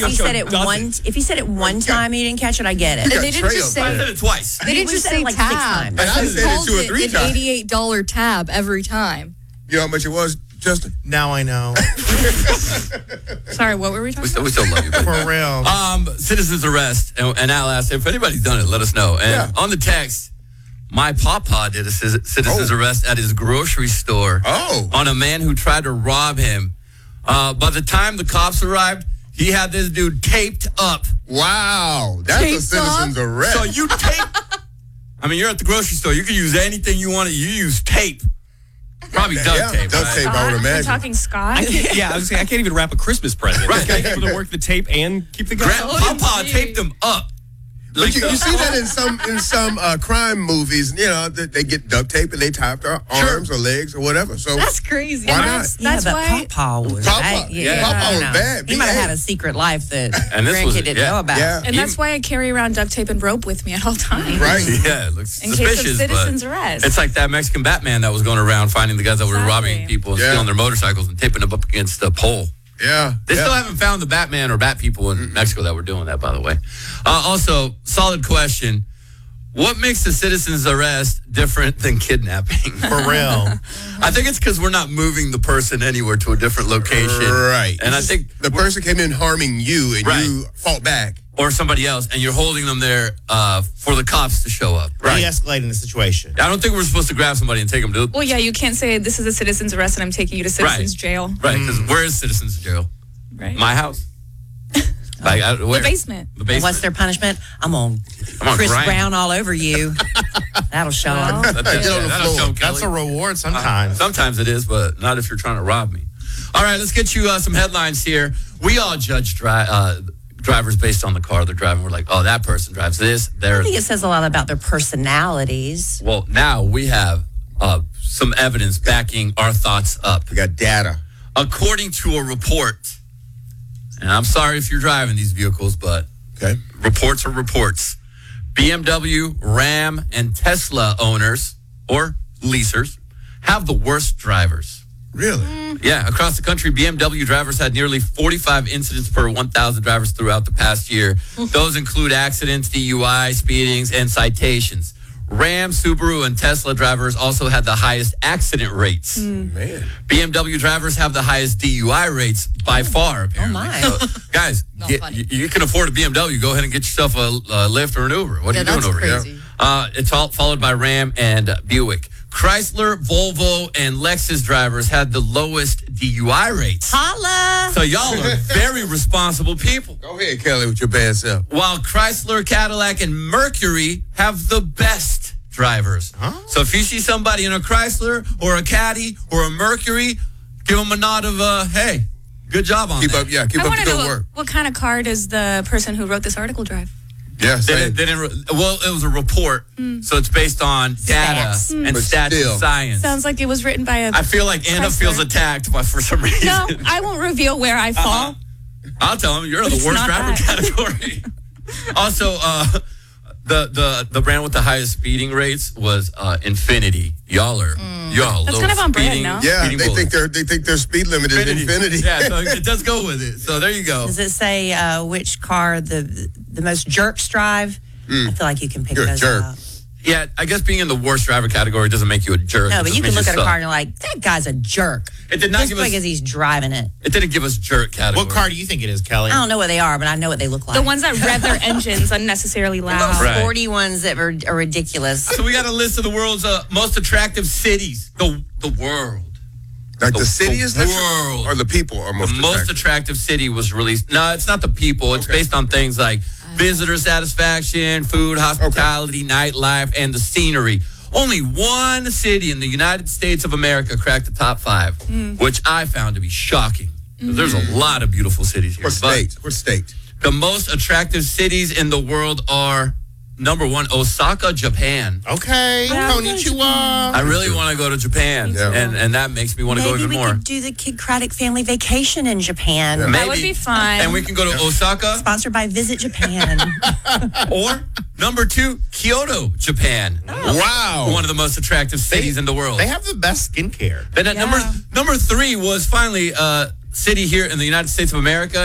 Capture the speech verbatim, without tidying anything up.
he said it one, if he said it one time, he didn't catch it. I get it. And they didn't just say I said it twice. They didn't We just said say it like six tab. times. And I He said it called two or three an times. eighty-eight dollars tab every time. You know how much it was, Justin? Now I know. Sorry, what were we We talking still, about? we still love you. But. For real. Um, citizens arrest, and, and Al asked if anybody's done it. Let us know. And Yeah. on the text, my papa did a ci- citizens Oh. arrest at his grocery store Oh. on a man who tried to rob him. Uh, by the time the cops arrived, he had this dude taped up. Wow. That's a Taped citizen's up? arrest. So you tape. I mean, you're at the grocery store. You can use anything you want to. You use tape. Probably duct yeah, tape. duct right? tape, I would We're imagine. talking Scott. I can't, yeah, I was saying I can't even wrap a Christmas present. Right. Right. Able to work the tape and keep the gun. Grandpapa taped him up. But you, the- you see that in some in some uh, crime movies, you know, that they get duct tape and they tie up their arms or legs or whatever. So That's crazy. Why And not? that's, Yeah, that's but why. Papa was Papa- right. yeah, Papa was no. bad. He might have Behave. had a secret life that And this was- grandkid didn't yeah. know about. Yeah. And that's why I carry around duct tape and rope with me at all times. Right. Yeah, it looks In case of suspicious. citizens but arrest. It's like that Mexican Batman that was going around finding the guys that were Exactly. robbing people and Yeah. stealing their motorcycles and taping them up against a pole. Yeah. They yeah. still haven't found the Batman or Bat people in Mexico that were doing that, by the way. Uh, also, solid question. What makes the citizen's arrest different than kidnapping? For real. I think it's because we're not moving the person anywhere to a different location. Right. And I think, the person came in harming you and Right. you fought back. or somebody else, and you're holding them there uh, for the cops to show up. Right. De-escalating the situation. I don't think we're supposed to grab somebody and take them to Well, yeah, you can't say this is a citizen's arrest and I'm taking you to citizen's Right. jail. Right, because where is citizens jail? Right. My house. Like, I, where? The basement. The And basement. what's their punishment? I'm on I'm on Chris grind. Brown all over you. That'll show Well, them. That's it. Get on the That'll floor. show 'em, That's a Kelly. reward sometimes. Sometimes it is, but not if you're trying to rob me. All right, let's get you uh, some headlines here. We all judge dri- uh, drivers based on the car they're driving. We're like, oh, that person drives this. I They're think it says a lot about their personalities. well. Now we have uh, some evidence backing our thoughts up. We got data. According to a report, and I'm sorry if you're driving these vehicles, but Okay. reports are reports. B M W, Ram, and Tesla owners or leasers have the worst drivers. Really? Yeah, across the country, B M W drivers had nearly forty-five incidents per one thousand drivers throughout the past year. Those include accidents, D U I, speedings, and citations. Ram, Subaru, and Tesla drivers also had the highest accident rates. Man. B M W drivers have the highest D U I rates by far, apparently. my. So, guys, Not get, funny. you, you can afford a B M W. Go ahead and get yourself a, a Lyft or an Uber. What are Yeah, you doing that's over crazy. here? Uh, it's all followed by Ram and uh, Buick. Chrysler, Volvo, and Lexus drivers had the lowest D U I rates. Holla! So y'all are very responsible people. Go ahead, Kelly, with your bad self. While Chrysler, Cadillac, and Mercury have the best drivers. So if you see somebody in a Chrysler or a Caddy or a Mercury, give them a nod of, uh, hey, good job on Keep that. up, yeah, keep I up want the to know good what, work. what kind of car does the person who wrote this article drive? Yeah, They same. didn't, they didn't re- well, it was a report, so it's based on data Stats. and But stats still. and science. Sounds like it was written by a. I feel like Anna Chrysler. feels attacked by, for some reason. No, I won't reveal where I fall. Uh-huh. I'll tell him you're in the It's worst not driver that. category. Also, uh, the the the brand with the highest speeding rates was uh, Infinity. Y'all are y'all. That's little kind of on brand, speeding- no? Yeah, speeding they bullets. think their they think their speed limit is infinity. Yeah, so it does go with it. So there you go. Does it say uh, which car the the most jerks drive? I feel like you can pick You're a those jerk. up. Yeah, I guess being in the worst driver category doesn't make you a jerk. No, It but just you can means look at a suck. car and you're like, that guy's a jerk. It did not Just give us. because he's driving it. It didn't give us jerk category. What car do you think it is, Kelly? I don't know what they are, but I know what they look like. The ones that rev their engines unnecessarily loud. Right. Forty ones that are, are ridiculous. So we got a list of the world's uh, most attractive cities. The the world. Like the, The- city the is that world. or the people are most The most attractive? attractive city was released. No, it's not the people. It's based on things like visitor satisfaction, food, hospitality, nightlife, and the scenery. Only one city in the United States of America cracked the top five, which I found to be shocking. 'Cause There's a lot of beautiful cities here. What but state? What state? the most attractive cities in the world are, number one, Osaka, Japan. Okay. Yeah. Konnichiwa. I really want to go to Japan, Yeah. and, and that makes me want to go Maybe even we more. could do the Kid Craddock family vacation in Japan. Yeah. That would be fun. And we can go to Osaka, Sponsored by Visit Japan. or number two, Kyoto, Japan. Wow. One of the most attractive cities in the world. They have the best skincare. Then at Yeah. number number three was finally uh, city here in the United States of America.